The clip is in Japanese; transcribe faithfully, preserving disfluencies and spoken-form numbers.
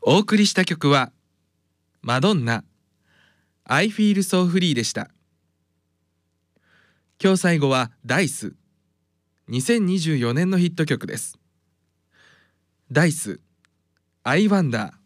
お送りした曲はマドンナ I Feel So Free でした。今日最後はダイスにせんにじゅうよねんのヒット曲です。ダイス I Wonder。